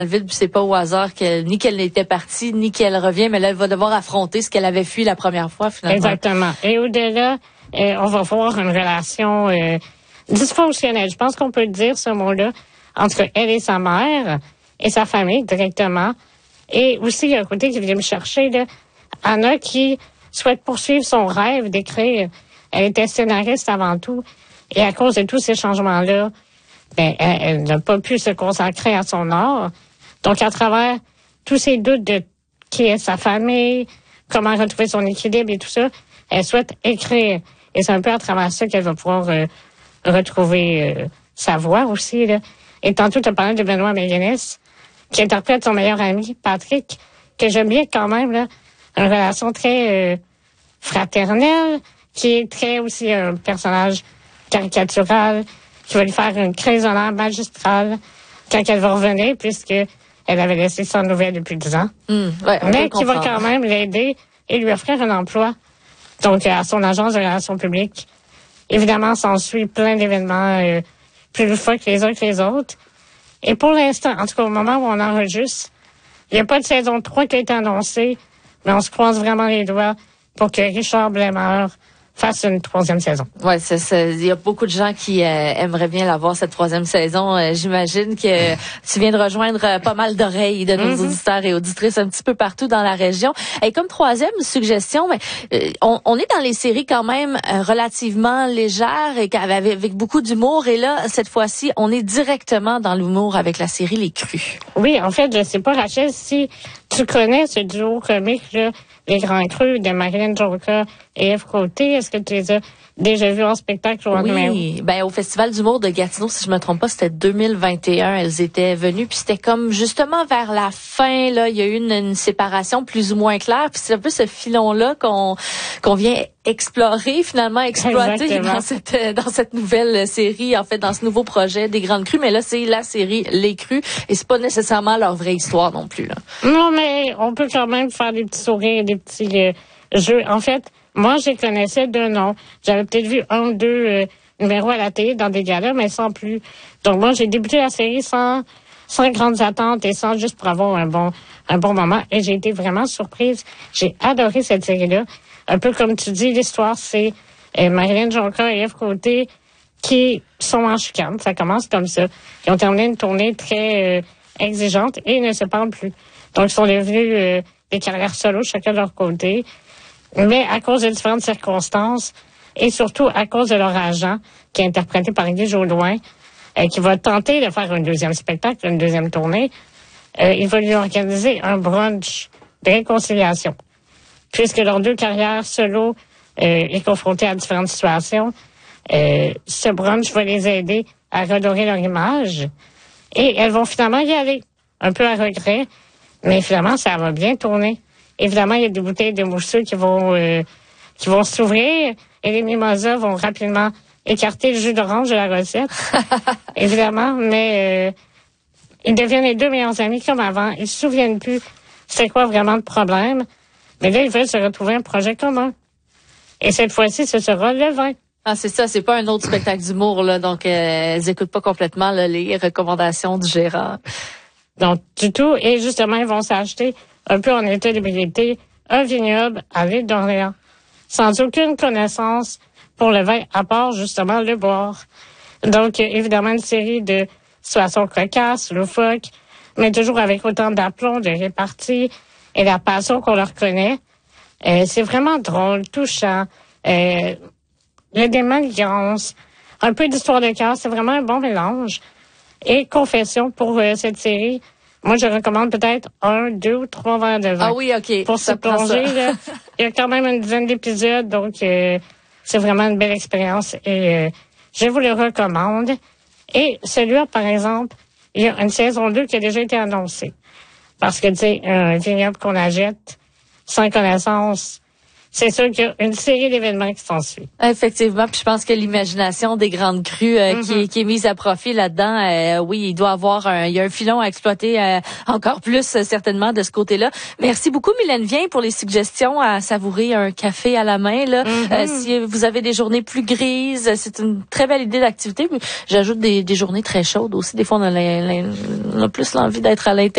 le vide, puis c'est pas au hasard qu'elle était partie, ni qu'elle revient, mais là, elle va devoir affronter ce qu'elle avait fui la première fois, finalement. Exactement. Et au-delà, on va voir une relation dysfonctionnelle. Je pense qu'on peut dire ce mot-là entre elle et sa mère et sa famille directement. Et aussi, il y a un côté qui vient me chercher, là. Anna qui souhaite poursuivre son rêve d'écrire. Elle était scénariste avant tout. Et à cause de tous ces changements-là, elle n'a pas pu se consacrer à son art. Donc, à travers tous ces doutes de qui est sa famille, comment retrouver son équilibre et tout ça, elle souhaite écrire. Et c'est un peu à travers ça qu'elle va pouvoir retrouver sa voix aussi, là. Et tantôt, tu as parlé de Benoît Mélinis, qui interprète son meilleur ami, Patrick, que j'aime bien quand même, là. Une relation très fraternelle, qui est très aussi un personnage caricatural, qui va lui faire une crise d'honneur magistrale quand elle va revenir, puisque elle avait laissé sans nouvelles depuis 10 ans. Mais qui va quand même l'aider et lui offrir un emploi. Donc, à son agence de relations publiques. Évidemment, s'ensuit plein d'événements plus loufoques les uns que les autres. Et pour l'instant, en tout cas, au moment où on enregistre, il n'y a pas de saison 3 qui a été annoncée, mais on se croise vraiment les doigts pour que Richard Blemeur fasse une 3e saison. Ouais, il y a beaucoup de gens qui aimeraient bien l'avoir, cette 3e saison. J'imagine que tu viens de rejoindre pas mal d'oreilles de nos auditeurs et auditrices un petit peu partout dans la région. Et comme 3e suggestion, on est dans les séries quand même relativement légères et avec beaucoup d'humour. Et là, cette fois-ci, on est directement dans l'humour avec la série Les Crus. Oui, en fait, je sais pas, Rachel, si tu connais ce duo comique, là, Les Grands Crus de Marilyn Jonca et Ève Côté. Est-ce que tu les as déjà vus en spectacle ou en numéro? Oui, au Festival d'humour de Gatineau, si je me trompe pas, c'était 2021. Elles étaient venues, puis c'était comme justement vers la fin, là, il y a eu une séparation plus ou moins claire, puis c'est un peu ce filon-là qu'on vient explorer, finalement exploiter dans cette nouvelle série, en fait, dans ce nouveau projet des Grandes Crues. Mais là, c'est la série Les Crus, et c'est pas nécessairement leur vraie histoire non plus, là. Non, mais on peut quand même faire des petits sourires, des petits jeux. En fait, moi, je les connaissais de nom. J'avais peut-être vu 1 ou 2 numéros à la télé dans des galas, mais sans plus. Donc, moi, j'ai débuté la série sans grandes attentes et sans juste pour avoir un bon moment. Et j'ai été vraiment surprise. J'ai adoré cette série-là. Un peu comme tu dis, l'histoire, c'est Marilyn Jonca et Ève Côté qui sont en chicane. Ça commence comme ça. Ils ont terminé une tournée très exigeante et ils ne se parlent plus. Donc, ils sont devenus des carrières solo, chacun de leur côté. Mais à cause de différentes circonstances et surtout à cause de leur agent, qui est interprété par Guy Jodoin, qui va tenter de faire un 2e spectacle, une 2e tournée, il va lui organiser un brunch de réconciliation. Puisque leurs 2 carrières solo est confrontées à différentes situations, ce brunch va les aider à redorer leur image et elles vont finalement y aller, un peu à regret, mais finalement, ça va bien tourner. Évidemment, il y a des bouteilles de mousseux qui vont s'ouvrir et les mimosas vont rapidement écarter le jus d'orange de la recette. Évidemment, mais ils deviennent les 2 meilleurs amis comme avant. Ils se souviennent plus c'est quoi vraiment le problème. Mais là, ils veulent se retrouver un projet commun. Et cette fois-ci, ce sera le vin. Ah, c'est ça, c'est pas un autre spectacle d'humour, là. Donc, elles écoutent pas complètement là, les recommandations du gérant. Donc, du tout. Et justement, ils vont s'acheter un peu en état d'ébriété un vignoble à l'île d'Orléans, sans aucune connaissance pour le vin, à part justement le boire. Donc, évidemment, une série de situations cocasses, loufoques, mais toujours avec autant d'aplomb, de répartie et la passion qu'on leur connaît. C'est vraiment drôle, touchant. Il y a des manigances, un peu d'histoire de cœur. C'est vraiment un bon mélange. Et confession pour cette série, moi, je recommande peut-être 1, 2 ou 3 verres de vin. Ah oui, OK. Pour se plonger, là. Il y a quand même une dizaine d'épisodes, donc c'est vraiment une belle expérience et je vous le recommande. Et celui-là, par exemple, il y a une saison 2 qui a déjà été annoncée. Parce que, tu sais, un vignoble qu'on achète sans connaissance, c'est sûr qu'il y a une série d'événements qui s'ensuit. Effectivement, puis je pense que l'imagination des Grandes Crues qui est mise à profit là-dedans, oui, il doit il y a un filon à exploiter encore plus certainement de ce côté-là. Merci beaucoup Mylène Vien pour les suggestions à savourer un café à la main là. Si vous avez des journées plus grises, c'est une très belle idée d'activité. J'ajoute des journées très chaudes aussi. Des fois on a plus l'envie d'être à l'intérieur.